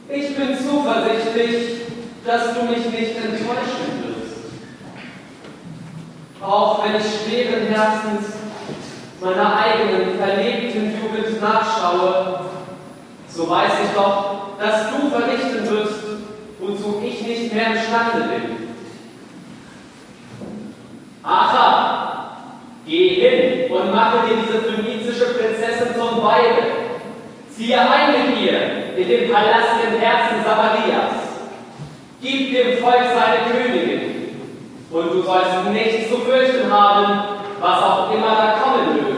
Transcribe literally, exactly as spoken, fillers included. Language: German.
Ich bin zuversichtlich, dass du mich nicht enttäuschen wirst. Auch wenn ich schweren Herzens meiner eigenen verlebten Jugend nachschaue, so weiß ich doch, dass du verrichten wirst, wozu ich nicht mehr imstande bin. Acha, geh hin und mache dir diese phönizische Prinzessin zum Weibe. Ziehe ein mit ihr in den Palast im Herzen Samarias. Gib dem Volk seine Königin, und du sollst nichts zu fürchten haben, was auch immer da kommen wird.